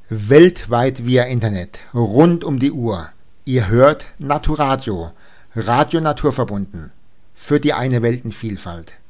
weltweit via Internet, rund um die Uhr. Ihr hört Naturadio, Radio Naturverbunden, für die eine Weltenvielfalt.